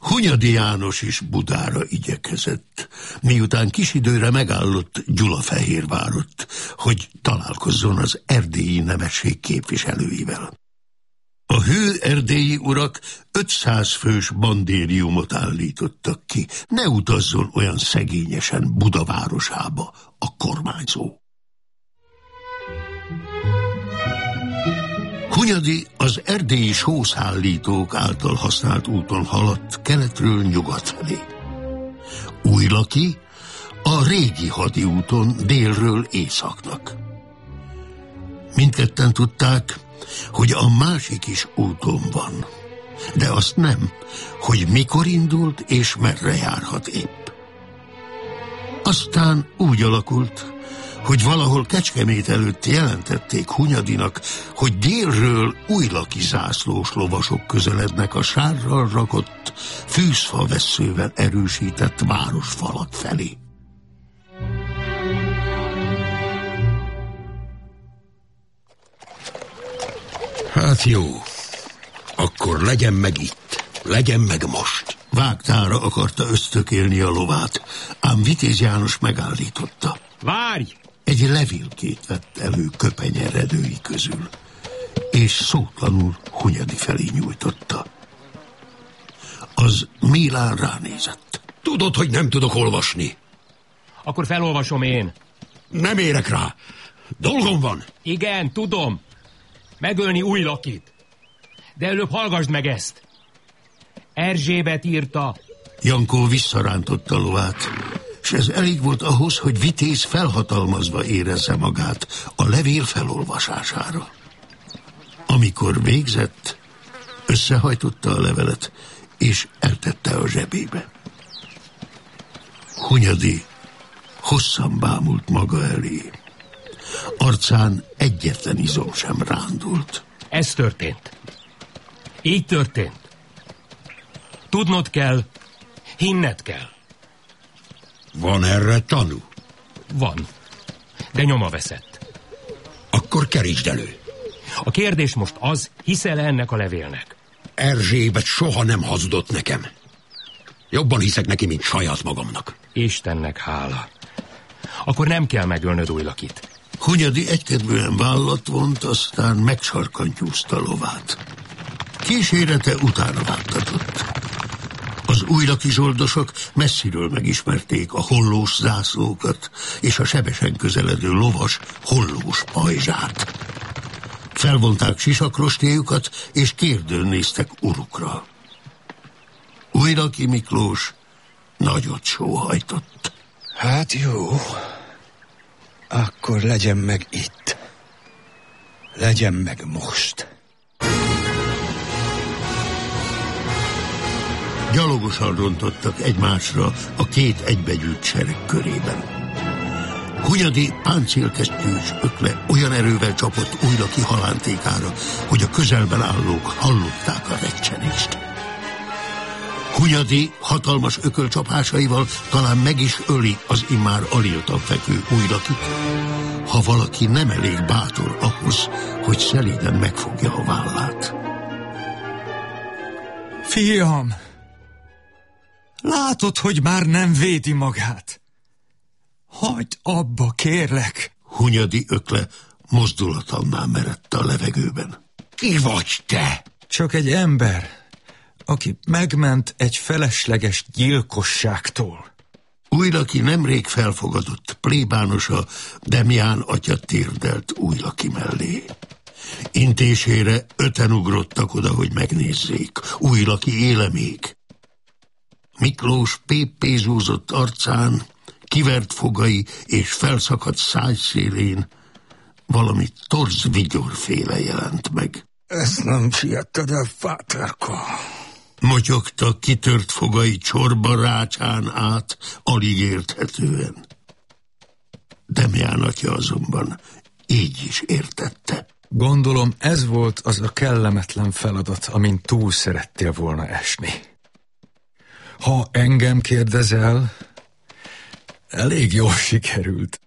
Hunyadi János is Budára igyekezett, miután kis időre megállott Gyulafehérvárott, hogy találkozzon az erdélyi nemesség képviselőivel. A hő erdélyi urak 500 fős bandériumot állítottak ki, ne utazzon olyan szegényesen Buda városába a kormányzó. Hunyadi az erdélyi sószállítók által használt úton haladt keletről nyugat felé. Újlaki a régi hadiúton délről északnak. Mindketten tudták, hogy a másik is úton van, de azt nem, hogy mikor indult és merre járhat épp. Aztán úgy alakult, hogy valahol Kecskemét előtt jelentették Hunyadinak, hogy délről újlaki zászlós lovasok közelednek a sárral rakott, fűzfavesszővel erősített városfalak felé. Hát jó, akkor legyen meg itt, legyen meg most. Vágtára akarta ösztökélni a lovát, ám Vitéz János megállította. Várj! Egy levélkét vett elő köpenyeredői közül, és szótlanul Hunyadi felé nyújtotta. Az Mélán ránézett. Tudod, hogy nem tudok olvasni. Akkor felolvasom én. Nem érek rá. Dolgom van. Igen, tudom. Megölni Újlakit. De előbb hallgasd meg ezt. Erzsébet írta. Jankó visszarántotta a lovát, és ez elég volt ahhoz, hogy Vitéz felhatalmazva érezze magát a levél felolvasására. Amikor végzett, összehajtotta a levelet, és eltette a zsebébe. Hunyadi hosszan bámult maga elé. Arcán egyetlen izom sem rándult. Ez történt. Így történt. Tudnod kell, hinned kell. Van erre tanú? Van, de nyoma veszett. Akkor kerítsd elő. A kérdés most az, hiszel-e ennek a levélnek? Erzsébet soha nem hazudott nekem. Jobban hiszek neki, mint saját magamnak. Istennek hála. Akkor nem kell megölnöd Újlakit. Hunyadi egykedvűen vállat vont, aztán megsarkantyúzta lovát. Kísérete utána vágtatott. Az újlaki zsoldosok messziről megismerték a hollós zászlókat és a sebesen közeledő lovas hollós pajzsát. Felvonták sisakrostéjukat, és kérdőn néztek urukra. Újlaki Miklós nagyot sóhajtott. Hát jó, akkor legyen meg itt. Legyen meg most. Gyalogosan rontottak egymásra a két egybegyűlt sereg körében. Hunyadi páncélkesztyűs ökle olyan erővel csapott Újlaki halántékára, hogy a közelben állók hallották a recsenést. Hunyadi hatalmas ökölcsapásaival talán meg is öli az immár aléltan fekvő Újlakit, ha valaki nem elég bátor ahhoz, hogy szelíden megfogja a vállát. Fiam! Látod, hogy már nem védi magát. Hagyd abba, kérlek. Hunyadi ökle mozdulatlanná merett a levegőben. Ki vagy te? Csak egy ember, aki megment egy felesleges gyilkosságtól. Újlaki nemrég felfogadott plébánosa Demján atya térdelt Újlaki mellé. Intésére 5-en ugrottak oda, hogy megnézzék. Újlaki éle még. Miklós péppézúzott arcán, kivert fogai és felszakadt szájszélén valami torz vigyorféle jelent meg. Ezt nem sietted el, Fáterka. Motyogta kitört fogai csorba rácsán át, alig érthetően. Demján atya azonban így is értette. Gondolom ez volt az a kellemetlen feladat, amin túl szerettél volna esni. Ha engem kérdezel, elég jól sikerült.